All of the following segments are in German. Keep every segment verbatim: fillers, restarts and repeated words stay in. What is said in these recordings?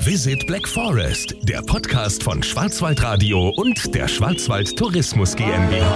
Visit Black Forest, der Podcast von Schwarzwaldradio und der Schwarzwald Tourismus GmbH.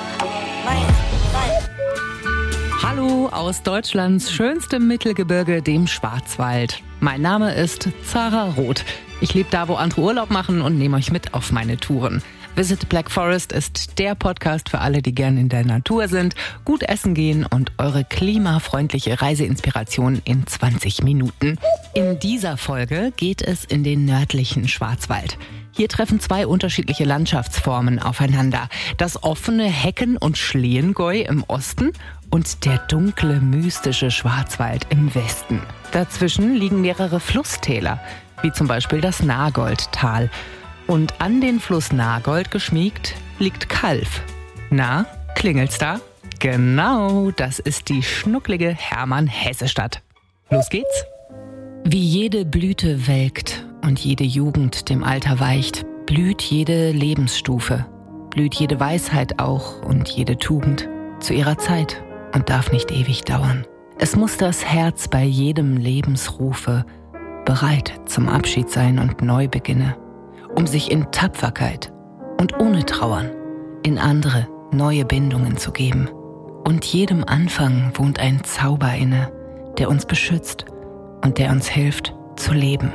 Hallo aus Deutschlands schönstem Mittelgebirge, dem Schwarzwald. Mein Name ist Zara Roth. Ich lebe da, wo andere Urlaub machen und nehme euch mit auf meine Touren. Visit Black Forest ist der Podcast für alle, die gerne in der Natur sind, gut essen gehen und eure klimafreundliche Reiseinspiration in zwanzig Minuten. In dieser Folge geht es in den nördlichen Schwarzwald. Hier treffen zwei unterschiedliche Landschaftsformen aufeinander. Das offene Hecken- und Schlehenggäu im Osten und der dunkle, mystische Schwarzwald im Westen. Dazwischen liegen mehrere Flusstäler, wie zum Beispiel das Nagoldtal. Und an den Fluss Nagold geschmiegt liegt Calw. Na, klingelt's da? Genau, das ist die schnucklige Hermann-Hesse-Stadt. Los geht's! Wie jede Blüte welkt und jede Jugend dem Alter weicht, blüht jede Lebensstufe, blüht jede Weisheit auch und jede Tugend zu ihrer Zeit und darf nicht ewig dauern. Es muss das Herz bei jedem Lebensrufe bereit zum Abschied sein und Neubeginne, um sich in Tapferkeit und ohne Trauern in andere neue Bindungen zu geben. Und jedem Anfang wohnt ein Zauber inne, der uns beschützt und der uns hilft zu leben.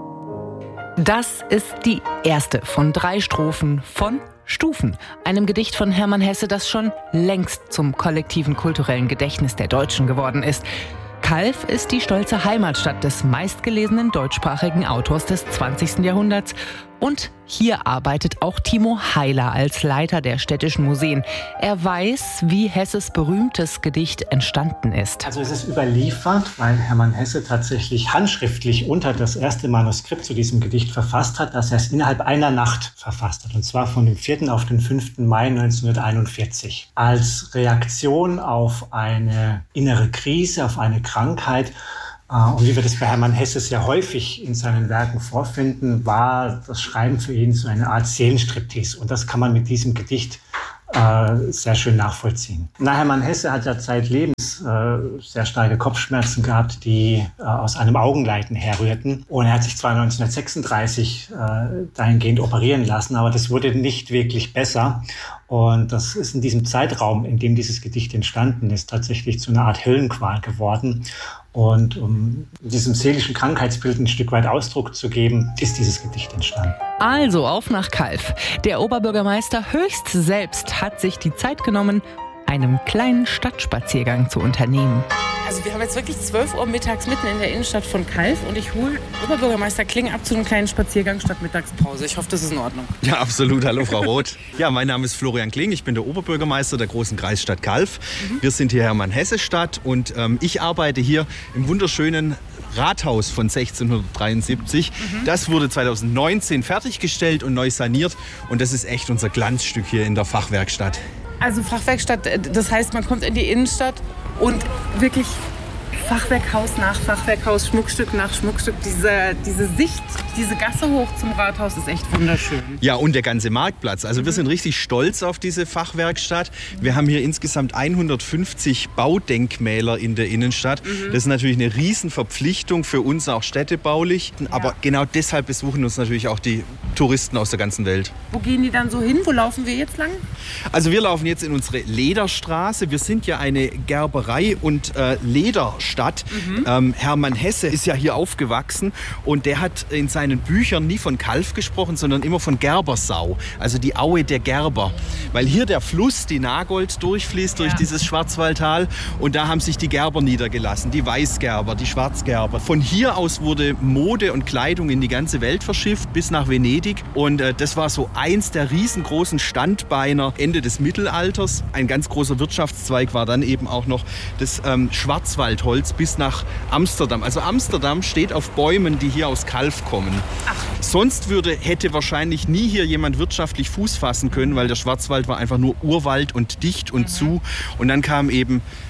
Das ist die erste von drei Strophen von Stufen, einem Gedicht von Hermann Hesse, das schon längst zum kollektiven kulturellen Gedächtnis der Deutschen geworden ist. Calw ist die stolze Heimatstadt des meistgelesenen deutschsprachigen Autors des zwanzigsten Jahrhunderts. Und hier arbeitet auch Timo Heiler als Leiter der städtischen Museen. Er weiß, wie Hesses berühmtes Gedicht entstanden ist. Also es ist überliefert, weil Hermann Hesse tatsächlich handschriftlich unter das erste Manuskript zu diesem Gedicht verfasst hat, dass er es innerhalb einer Nacht verfasst hat. Und zwar von dem vierten auf den fünften Mai neunzehnhunderteinundvierzig. Als Reaktion auf eine innere Krise, auf eine Krankheit. Und wie wir das bei Hermann Hesse sehr häufig in seinen Werken vorfinden, war das Schreiben für ihn so eine Art Seelenstriptease. Und das kann man mit diesem Gedicht äh, sehr schön nachvollziehen. Na, Hermann Hesse hat ja zeitlebens äh, sehr starke Kopfschmerzen gehabt, die äh, aus einem Augenleiden herrührten. Und er hat sich zwar neunzehnhundertsechsunddreißig äh, dahingehend operieren lassen, aber das wurde nicht wirklich besser. Und das ist in diesem Zeitraum, in dem dieses Gedicht entstanden ist, tatsächlich zu einer Art Höllenqual geworden. Und um diesem seelischen Krankheitsbild ein Stück weit Ausdruck zu geben, ist dieses Gedicht entstanden. Also auf nach Calw. Der Oberbürgermeister Höchst selbst hat sich die Zeit genommen, einen kleinen Stadtspaziergang zu unternehmen. Also wir haben jetzt wirklich zwölf Uhr mittags mitten in der Innenstadt von Calw und ich hole Oberbürgermeister Kling ab zu einem kleinen Spaziergang statt Mittagspause. Ich hoffe, das ist in Ordnung. Ja, absolut. Hallo, Frau Roth. Ja, mein Name ist Florian Kling. Ich bin der Oberbürgermeister der großen Kreisstadt Calw. Mhm. Wir sind hier Hermann-Hesse-Stadt und ähm, ich arbeite hier im wunderschönen Rathaus von sechzehnhundertdreiundsiebzig. Mhm. Das wurde zweitausendneunzehn fertiggestellt und neu saniert. Und das ist echt unser Glanzstück hier in der Fachwerkstatt. Also Fachwerkstatt, das heißt, man kommt in die Innenstadt und wirklich Fachwerkhaus nach Fachwerkhaus, Schmuckstück nach Schmuckstück. Diese, diese Sicht, diese Gasse hoch zum Rathaus ist echt wunderschön. Ja, und der ganze Marktplatz. Also wir sind richtig stolz auf diese Fachwerkstatt. Wir haben hier insgesamt hundertfünfzig Baudenkmäler in der Innenstadt. Mhm. Das ist natürlich eine Riesenverpflichtung für uns, auch städtebaulich. Ja. Aber genau deshalb besuchen uns natürlich auch die Touristen aus der ganzen Welt. Wo gehen die dann so hin? Wo laufen wir jetzt lang? Also wir laufen jetzt in unsere Lederstraße. Wir sind ja eine Gerberei- und äh, Lederstadt. Mhm. Ähm, Hermann Hesse ist ja hier aufgewachsen und der hat in seinen Büchern nie von Calw gesprochen, sondern immer von Gerbersau, also die Aue der Gerber. Weil hier der Fluss, die Nagold, durchfließt durch ja. dieses Schwarzwaldtal und da haben sich die Gerber niedergelassen, die Weißgerber, die Schwarzgerber. Von hier aus wurde Mode und Kleidung in die ganze Welt verschifft, bis nach Venedig und äh, das war so eins der riesengroßen Standbeiner Ende des Mittelalters. Ein ganz großer Wirtschaftszweig war dann eben auch noch das ähm, Schwarzwaldholz bis nach Amsterdam. Also Amsterdam steht auf Bäumen, die hier aus Calw kommen. Ach. Sonst würde, hätte wahrscheinlich nie hier jemand wirtschaftlich Fuß fassen können, weil der Schwarzwald war einfach nur Urwald und dicht und mhm. zu. Und dann kam eben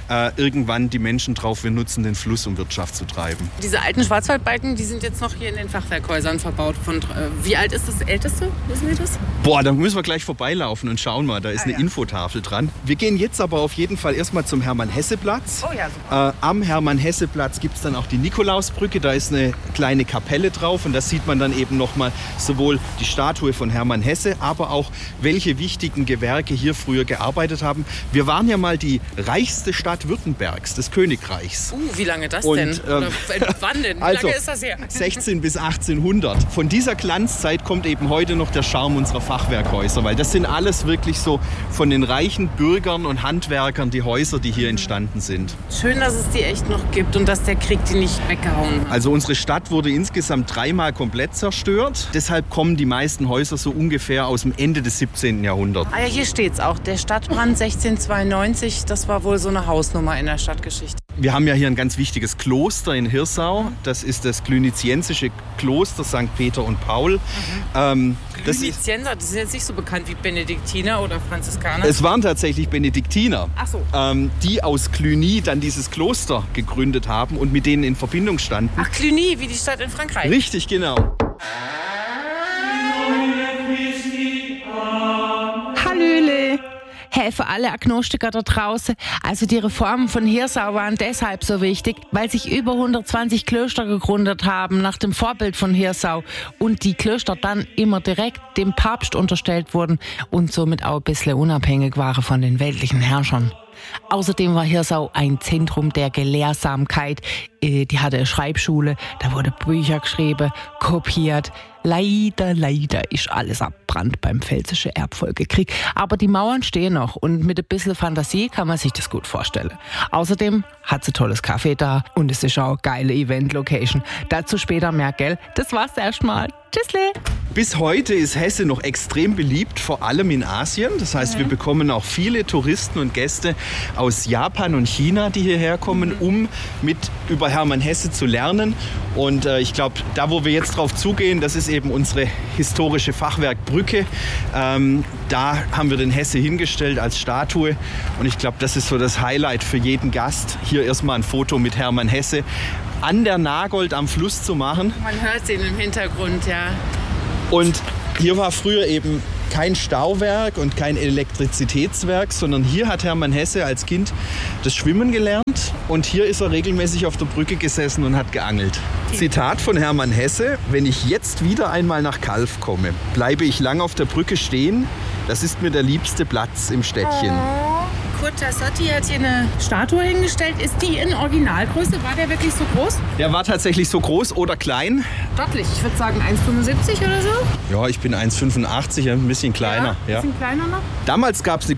äh, irgendwann die Menschen drauf, wir nutzen den Fluss, um Wirtschaft zu treiben. Diese alten Schwarzwaldbalken, die sind jetzt noch hier in den Fachwerkhäusern verbaut. Von, äh, wie alt ist das älteste? Wissen wir das? Boah, da müssen wir gleich vorbeilaufen und schauen mal, da ist Ah, eine ja. Infotafel dran. Wir gehen jetzt aber auf jeden Fall erstmal zum Hermann-Hesse-Platz. Oh ja, super. Äh, am Hermann-Hesse-Platz gibt es dann auch die Nikolausbrücke, da ist eine kleine Kapelle drauf und da sieht man dann eben nochmal sowohl die Statue von Hermann Hesse, aber auch welche wichtigen Gewerke hier früher gearbeitet haben. Wir waren ja mal die reichste Stadt Württembergs, des Königreichs. Uh, wie lange das Und, denn? ähm, Oder wann denn? Wie also, lange ist das her? sechzehnhundert bis achtzehnhundert. Von dieser Glanzzeit kommt eben heute noch der Charme unserer Fachwerkhäuser, weil das sind alles wirklich so von den reichen Bürgern und Handwerkern die Häuser, die hier entstanden sind. Schön, dass es die echt noch gibt und dass der Krieg die nicht weggehauen hat. Also unsere Stadt wurde insgesamt dreimal komplett zerstört. Deshalb kommen die meisten Häuser so ungefähr aus dem Ende des siebzehnten. Jahrhunderts. Ah ja, hier steht's auch. Der Stadtbrand sechzehnhundertzweiundneunzig, das war wohl so eine Hausnummer in der Stadtgeschichte. Wir haben ja hier ein ganz wichtiges Kloster in Hirsau. Das ist das Cluniziensische Kloster Sankt Peter und Paul. Mhm. Ähm, das Clunizienser, die sind jetzt nicht so bekannt wie Benediktiner oder Franziskaner. Es waren tatsächlich Benediktiner, Ach so. ähm, die aus Cluny dann dieses Kloster gegründet haben und mit denen in Verbindung standen. Ach, Cluny, wie die Stadt in Frankreich. Richtig, genau. Hallöle! Hey, für alle Agnostiker da draußen, also die Reformen von Hirsau waren deshalb so wichtig, weil sich über hundertzwanzig Klöster gegründet haben nach dem Vorbild von Hirsau und die Klöster dann immer direkt dem Papst unterstellt wurden und somit auch ein bisschen unabhängig waren von den weltlichen Herrschern. Außerdem war Hirsau ein Zentrum der Gelehrsamkeit. Die hatte eine Schreibschule, da wurde Bücher geschrieben, kopiert. Leider, leider ist alles abbrannt beim Pfälzischen Erbfolgekrieg. Aber die Mauern stehen noch und mit ein bisschen Fantasie kann man sich das gut vorstellen. Außerdem hat sie tolles Kaffee da und es ist auch eine geile Event-Location. Dazu später mehr, gell? Das war's erstmal. Tschüssle! Bis heute ist Hesse noch extrem beliebt, vor allem in Asien. Das heißt, wir bekommen auch viele Touristen und Gäste aus Japan und China, die hierher kommen, um mit über Hermann Hesse zu lernen. Und äh, ich glaube, da, wo wir jetzt drauf zugehen, das ist eben unsere historische Fachwerkbrücke. Ähm, da haben wir den Hesse hingestellt als Statue. Und ich glaube, das ist so das Highlight für jeden Gast. Hier erstmal ein Foto mit Hermann Hesse an der Nagold am Fluss zu machen. Man hört ihn im Hintergrund, ja. Und hier war früher eben kein Stauwerk und kein Elektrizitätswerk, sondern hier hat Hermann Hesse als Kind das Schwimmen gelernt und hier ist er regelmäßig auf der Brücke gesessen und hat geangelt. Zitat von Hermann Hesse: Wenn ich jetzt wieder einmal nach Calw komme, bleibe ich lang auf der Brücke stehen. Das ist mir der liebste Platz im Städtchen. Kurt Tassotti hat hier eine Statue hingestellt. Ist die in Originalgröße? War der wirklich so groß? Der war tatsächlich so groß oder klein. Stattlich. Ich würde sagen eins Komma fünfundsiebzig oder so. Ja, ich bin eins Komma fünfundachtzig, ein bisschen kleiner. Ja, ein bisschen kleiner noch. Damals gab es eine